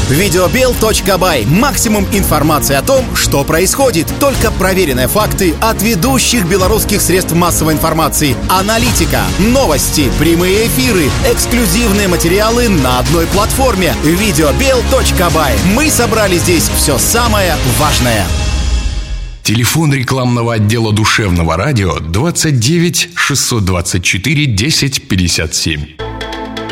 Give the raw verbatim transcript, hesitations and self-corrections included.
Видеобел точка бай. Максимум информации о том, что происходит. Только проверенные факты от ведущих белорусских средств массовой информации. Аналитика, новости, прямые эфиры, эксклюзивные материалы на одной платформе. Видеобел точка бай. Мы собрали здесь все самое важное. Телефон рекламного отдела душевного радио двадцать девять шестьсот двадцать четыре десять пятьдесят семь.